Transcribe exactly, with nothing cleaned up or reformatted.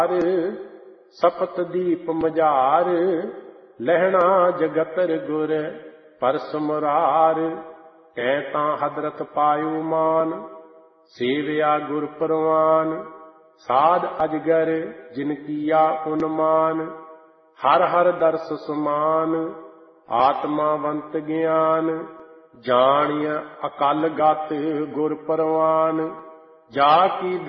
ਸਪਤ ਦੀਪ ਮਝਾਰ, ਲਹਿਣਾ ਜਗਤਰ ਗੁਰ ਪਰਸ ਮੁਰਾਰ। ਕੈ ਤਾਂ ਹਦਰਤ ਪਾਇਓ ਮਾਨ, ਸੇਵਿਆ ਗੁਰ ਪਰਵਾਨ। ਸਾਧ ਅਜਗਰ ਜਿਨ ਕੀਆ ਉਨਮਾਨ, ਹਰ ਹਰ ਦਰਸ ਸੁਮਾਨ। ਆਤਮਾਵੰਤ ਗਿਆਨ, ਜਾਣਿਆ ਅਕਲ ਗਤ ਗੁਰ ਪਰਵਾਨ। ਜਾ ਕੀ